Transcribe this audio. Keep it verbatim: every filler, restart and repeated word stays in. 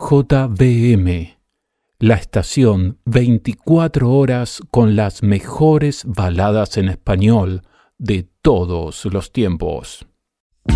J B M, la estación veinticuatro horas con las mejores baladas en español de todos los tiempos.